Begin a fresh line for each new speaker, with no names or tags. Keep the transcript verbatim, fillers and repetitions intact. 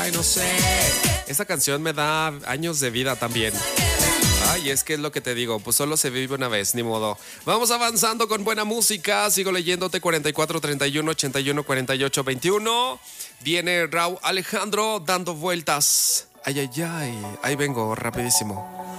Ay, no sé. Esa canción me da años de vida también. Ay, es que es lo que te digo, pues solo se vive una vez, ni modo. Vamos avanzando con buena música. Sigo leyéndote cuarenta y cuatro, treinta y uno, ochenta y uno, cuarenta y ocho, veintiuno. Viene Raúl Alejandro dando vueltas. Ay, ay, ay. Ahí vengo, rapidísimo.